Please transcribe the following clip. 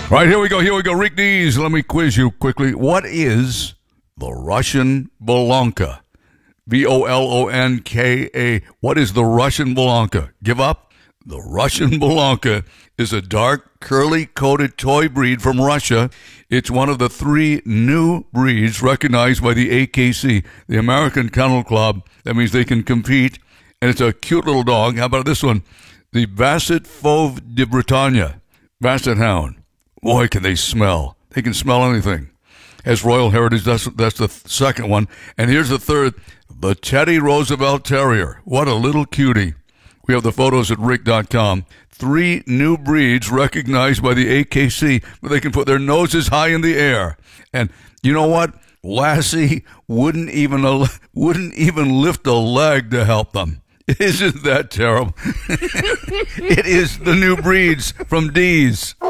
All right, here we go. Rick Dees, let me quiz you quickly. What is the Russian Bolonka? Bolonka. What is the Russian Bolonka? Give up? The Russian Bolonka is a dark, curly-coated toy breed from Russia. It's one of the 3 new breeds recognized by the AKC, the American Kennel Club. That means they can compete, and it's a cute little dog. How about this one? The Basset Fauve de Bretagne, Basset Hound. Boy, can they smell. They can smell anything. Has royal heritage. That's the second one. And here's the third, the Teddy Roosevelt Terrier. What a little cutie. We have the photos at Rick.com. 3 new breeds recognized by the AKC, where they can put their noses high in the air. And you know what? Lassie wouldn't even lift a leg to help them. Isn't that terrible? It is the new breeds from Dees.